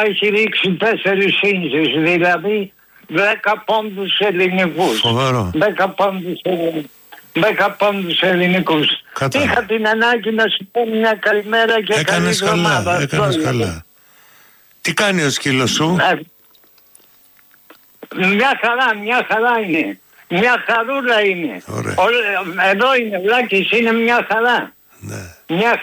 έχει ρίξει 4 ίντσες, δηλαδή 10 πόντους ελληνικούς. Φοβερό. 10 πόντους ελληνικούς. Είχα την ανάγκη να σου πω μια καλημέρα και καλή εβδομάδα. Έκανες καλά. Τι κάνει ο σκύλος σου? Μια χαρά είναι. Μια χαρούλα είναι. Εδώ είναι Βλάκης, είναι μια χαρά. Ναι. Μια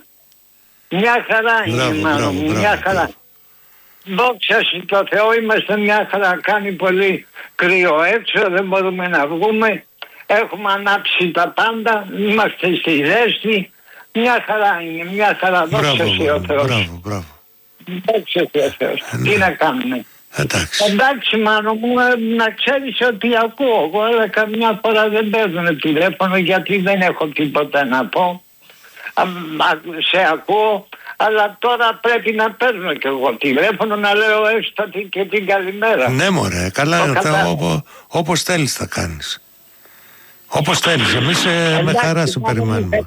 χαρά είναι μάλλον. Μια χαρά. Δόξα στο Θεώ, είμαστε μια χαρά. Κάνει πολύ κρύο έξω, δεν μπορούμε να βγούμε. Έχουμε ανάψει τα πάντα, είμαστε στη ζέστη. Μια χαρά είναι, μια χαρά. Δόξα στο Θεώ. Μπράβο. Δόξα στο Θεώ. Τι να κάνουμε. Εντάξει μάνο μου, να ξέρεις ότι ακούω εγώ, αλλά καμιά φορά δεν παίρνω τηλέφωνο γιατί δεν έχω τίποτα να πω. Σε ακούω, αλλά τώρα πρέπει να παίρνω και εγώ τηλέφωνο να λέω έστω και την καλημέρα. Ναι μωρέ, καλά, όπως θέλεις θα κάνεις. Όπως θέλεις, εμείς με χαρά σου περιμένουμε.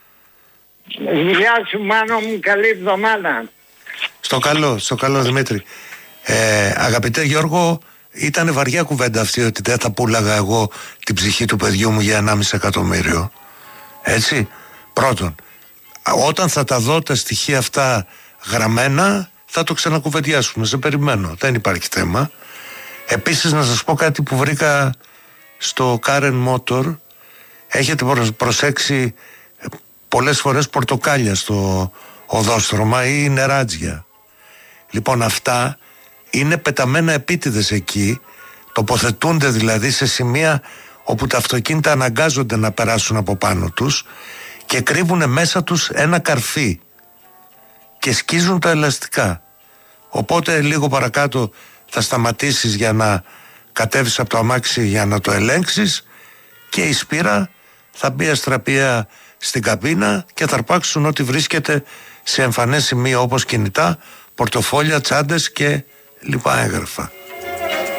Γεια σου μάνο μου, καλή εβδομάδα. Στο καλό Δημήτρη. Αγαπητέ Γιώργο, ήταν βαριά κουβέντα αυτή ότι δεν θα πούλαγα εγώ την ψυχή του παιδιού μου για 1,5 εκατομμύριο. Έτσι. Πρώτον, όταν θα τα δω τα στοιχεία αυτά γραμμένα, θα το ξανακουβεντιάσουμε. Σε περιμένω, δεν υπάρχει θέμα. Επίσης να σας πω κάτι που βρήκα στο Karen Motor. Έχετε προσέξει πολλές φορές πορτοκάλια στο οδόστρωμα ή νεράτζια. Λοιπόν, αυτά είναι πεταμένα επίτηδες εκεί, τοποθετούνται δηλαδή σε σημεία όπου τα αυτοκίνητα αναγκάζονται να περάσουν από πάνω τους και κρύβουν μέσα τους ένα καρφί και σκίζουν τα ελαστικά. Οπότε λίγο παρακάτω θα σταματήσεις για να κατέβεις από το αμάξι για να το ελέγξεις και η σπήρα θα μπει αστραπία στην καμπίνα και θα αρπάξουν ό,τι βρίσκεται σε εμφανές σημείο όπως κινητά, πορτοφόλια, τσάντες και λοιπά έγγραφα.